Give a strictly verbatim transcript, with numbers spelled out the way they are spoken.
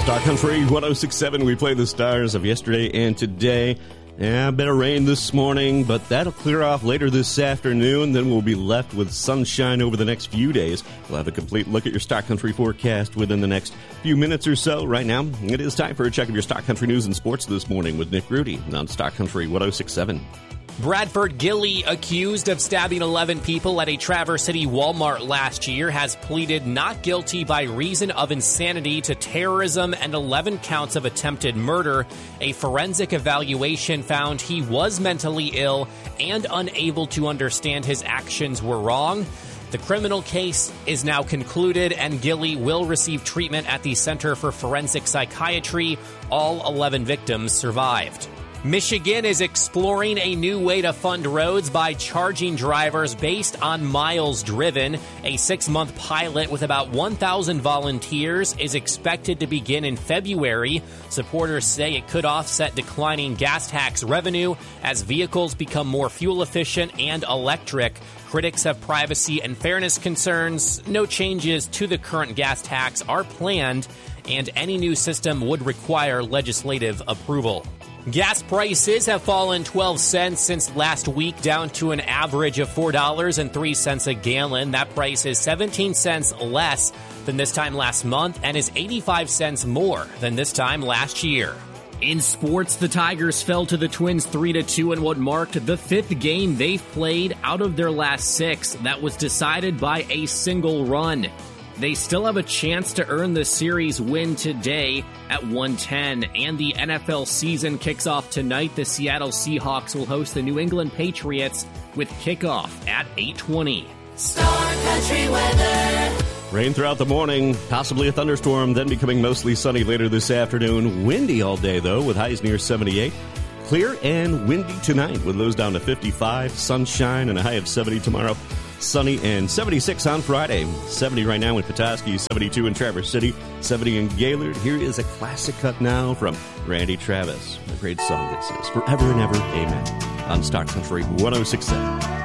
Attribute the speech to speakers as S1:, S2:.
S1: Star Country one oh six point seven, we play the stars of yesterday and today. Yeah, a bit of rain this morning, but that'll clear off later this afternoon. Then we'll be left with sunshine over the next few days. We'll have a complete look at your Star Country forecast within the next few minutes or so. Right now, it is time for a check of your Star Country news and sports this morning with Nick Rudy on Star Country one oh six point seven.
S2: Bradford Gilly, accused of stabbing eleven people at a Traverse City Walmart last year, has pleaded not guilty by reason of insanity to terrorism and eleven counts of attempted murder. A forensic evaluation found he was mentally ill and unable to understand his actions were wrong. The criminal case is now concluded, and Gilly will receive treatment at the Center for Forensic Psychiatry. All eleven victims survived. Michigan is exploring a new way to fund roads by charging drivers based on miles driven. A six-month pilot with about one thousand volunteers is expected to begin in February. Supporters say it could offset declining gas tax revenue as vehicles become more fuel efficient and electric. Critics have privacy and fairness concerns. No changes to the current gas tax are planned, and any new system would require legislative approval. Gas prices have fallen twelve cents since last week, down to an average of four dollars and three cents a gallon. That price is seventeen cents less than this time last month and is eighty-five cents more than this time last year. In sports, the Tigers fell to the Twins three to two in what marked the fifth game they've played out of their last six. That was decided by a single run. They still have a chance to earn the series win today at one ten, and the N F L season kicks off tonight. The Seattle Seahawks will host the New England Patriots with kickoff at eight twenty.
S3: Star Country weather.
S1: Rain throughout the morning, possibly a thunderstorm, then becoming mostly sunny later this afternoon. Windy all day, though, with highs near seventy-eight. Clear and windy tonight with lows down to fifty-five. Sunshine and a high of seventy tomorrow. Sunny and seventy-six on Friday. seventy right now in Petoskey, seventy-two in Traverse City, seventy in Gaylord. Here is a classic cut now from Randy Travis. A great song this is. Forever and Ever, Amen. On Star Country one oh six point seven.